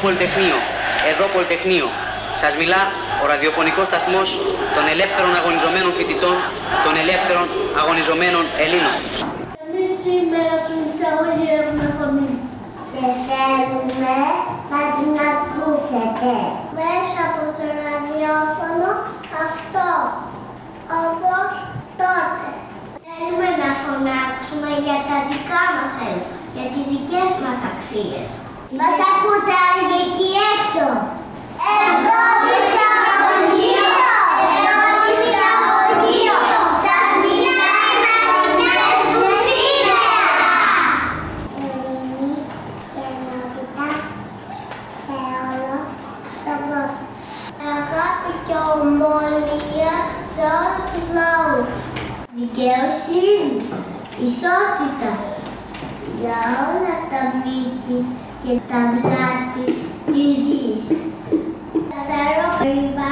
Πολυτεχνείο. Εδώ Πολυτεχνείο. Σας μιλά ο ραδιοφωνικός σταθμός των ελεύθερων αγωνιζομένων φοιτητών, των ελεύθερων αγωνιζομένων Ελλήνων. Εμείς σήμερα στην εισαγωγή έχουμε φωνή. Και θέλουμε να την ακούσετε. Μέσα από το ραδιόφωνο αυτό, όπως τότε. Θέλουμε να φωνάξουμε για τα δικά μας έργα, για τις δικές μας αξίες. Μας ακούτε όλοι εκεί έξω. Εδώ εισαγωγείο! Εδώ εισαγωγείο! Σας μιλάει Μαρινές του σήμερα! Ειρήνη και ενότητα σε όλο τον κόσμο. Αγάπη και ομόνοια σε όλους τους λαούς. Δικαιοσύνη, ισότητα για όλα τα μήκη και τα βλάτη της γης. Καθαρό περιβάλλον.